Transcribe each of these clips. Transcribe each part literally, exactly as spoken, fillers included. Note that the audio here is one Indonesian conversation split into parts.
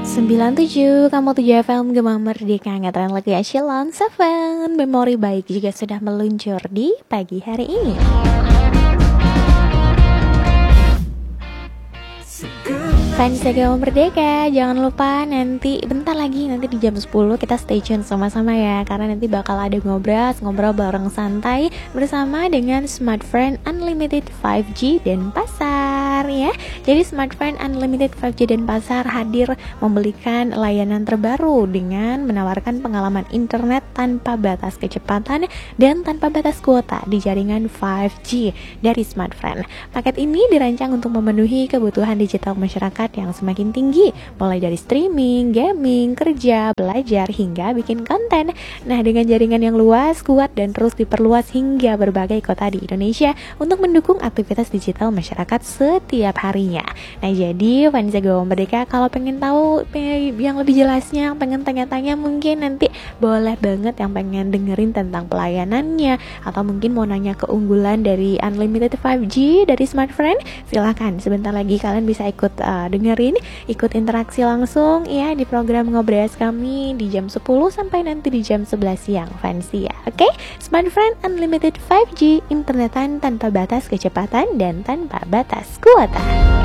sembilan tujuh, kamu tujuh F M Gema Merdeka. Ngetren lagi Echelon tujuh. Memori baik juga sudah meluncur di pagi hari ini. Fans Gema Merdeka, jangan lupa nanti bentar lagi, nanti di jam sepuluh kita stay tune sama-sama ya. Karena nanti bakal ada ngobrol, ngobrol bareng santai bersama dengan Smartfren Unlimited lima G dan Pasar ya. Jadi Smartfren Unlimited lima G dan Pasar hadir memberikan layanan terbaru dengan menawarkan pengalaman internet tanpa batas kecepatan dan tanpa batas kuota di jaringan lima G dari Smartfren. Paket ini dirancang untuk memenuhi kebutuhan digital masyarakat yang semakin tinggi, mulai dari streaming, gaming, kerja, belajar, hingga bikin konten. Nah, dengan jaringan yang luas, kuat, dan terus diperluas hingga berbagai kota di Indonesia untuk mendukung aktivitas digital masyarakat setiap harinya. Nah, jadi fans Gema Merdeka kalau pengen tahu yang lebih jelasnya, pengen tanya-tanya, mungkin nanti boleh banget yang pengen dengerin tentang pelayanannya, atau mungkin mau nanya keunggulan dari Unlimited lima G dari Smartfren, silahkan sebentar lagi kalian bisa ikut uh, dengerin, ikut interaksi langsung ya di program Ngobras kami di jam sepuluh sampai nanti di jam sebelas siang fancy ya. Oke, okay? Smartfren Unlimited lima G, internetan tanpa batas kecepatan dan tanpa batas kuota.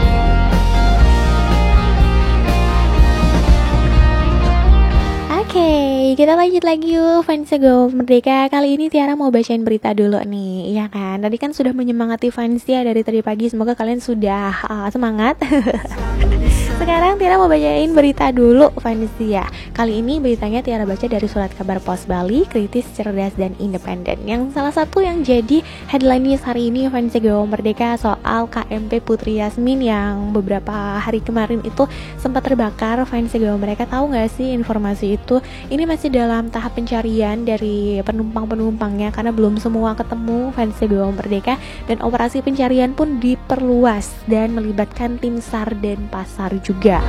Oke, okay, kita lanjut lagi yuk fans Gema Merdeka. Kali ini Tiara mau bacain berita dulu nih, iya kan? Tadi kan sudah menyemangati fans ya dari tadi pagi, semoga kalian sudah uh, semangat. Sekarang Tiara mau bacain berita dulu fans ya. Kali ini beritanya Tiara baca dari Surat Kabar Pos Bali, kritis, cerdas, dan independen. Yang salah satu yang jadi headline news hari ini fans Gema Merdeka soal K M P Putri Yasmin yang beberapa hari kemarin itu sempat terbakar. Fans Gema Merdeka tahu nggak sih informasi itu? Ini masih dalam tahap pencarian dari penumpang-penumpangnya karena belum semua ketemu fans Gema Merdeka, dan operasi pencarian pun diperluas dan melibatkan tim SAR dan Pasar juga.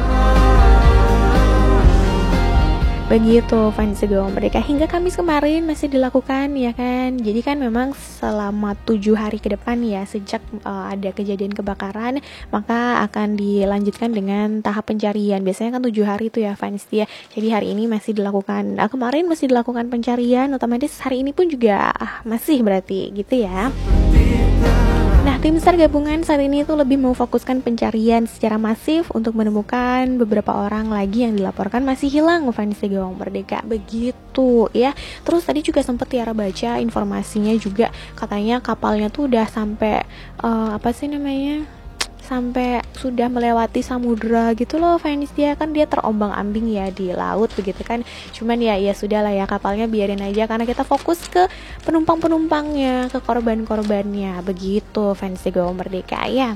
Begitu fans Gema Merdeka, hingga Kamis kemarin masih dilakukan ya kan. Jadi kan memang selama tujuh hari ke depan ya sejak uh, ada kejadian kebakaran, maka akan dilanjutkan dengan tahap pencarian. Biasanya kan tujuh hari itu ya fans ya. Jadi hari ini masih dilakukan, nah, kemarin masih dilakukan pencarian, otomatis hari ini pun juga ah, masih berarti gitu ya. Nah, tim SAR gabungan saat ini itu lebih memfokuskan pencarian secara masif untuk menemukan beberapa orang lagi yang dilaporkan masih hilang fans Gema Merdeka. Begitu ya. Terus tadi juga sempat Tiara baca informasinya juga, katanya kapalnya tuh udah sampai uh, apa sih namanya? sampai sudah melewati samudra gitu loh fans dia, kan dia terombang-ambing ya di laut begitu kan. Cuman ya ya sudahlah ya, kapalnya biarin aja karena kita fokus ke penumpang-penumpangnya, ke korban-korbannya. Begitu fans Gema Merdeka ya.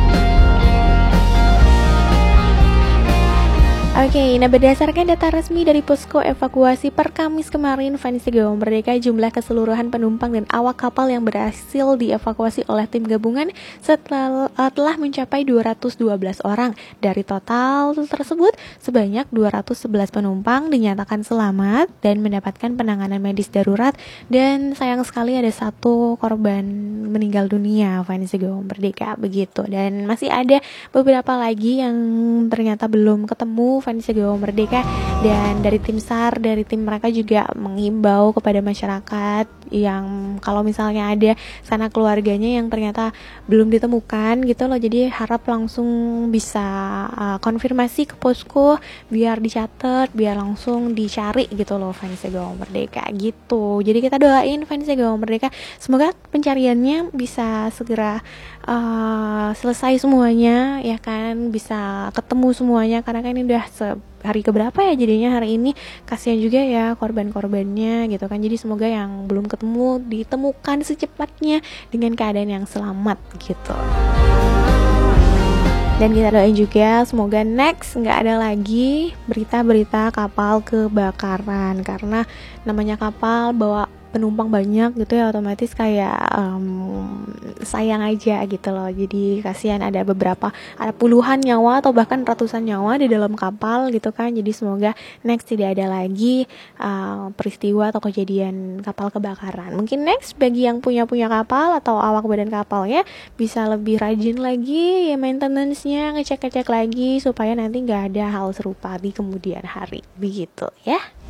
Oke, okay, nah berdasarkan data resmi dari Posko Evakuasi per Kamis kemarin, fans Gema Merdeka, jumlah keseluruhan penumpang dan awak kapal yang berhasil dievakuasi oleh tim gabungan setelah, uh, telah mencapai dua ratus dua belas orang. Dari total tersebut, sebanyak dua ratus sebelas penumpang dinyatakan selamat dan mendapatkan penanganan medis darurat, dan sayang sekali ada satu korban meninggal dunia fans Gema Merdeka begitu. Dan masih ada beberapa lagi yang ternyata belum ketemu fans Gema Merdeka, dan dari tim SAR, dari tim mereka juga menghimbau kepada masyarakat yang kalau misalnya ada sanak keluarganya yang ternyata belum ditemukan gitu loh, jadi harap langsung bisa uh, konfirmasi ke posko biar dicatat, biar langsung dicari gitu loh fans Gema Merdeka gitu. Jadi kita doain fans Gema Merdeka semoga pencariannya bisa segera uh, selesai semuanya ya kan, bisa ketemu semuanya, karena kan ini udah hari keberapa ya jadinya hari ini, kasihan juga ya korban-korbannya gitu kan. Jadi semoga yang belum ketemu ditemukan secepatnya dengan keadaan yang selamat gitu. Dan kita doain juga semoga next nggak ada lagi berita-berita kapal kebakaran, karena namanya kapal bawa penumpang banyak gitu ya, otomatis kayak um, sayang aja gitu loh. Jadi kasihan ada beberapa, ada puluhan nyawa atau bahkan ratusan nyawa di dalam kapal gitu kan. Jadi semoga next tidak ada lagi uh, peristiwa atau kejadian kapal kebakaran. Mungkin next bagi yang punya punya kapal atau awak badan kapalnya bisa lebih rajin lagi ya maintenance-nya, ngecek-ngecek lagi supaya nanti nggak ada hal serupa di kemudian hari begitu ya.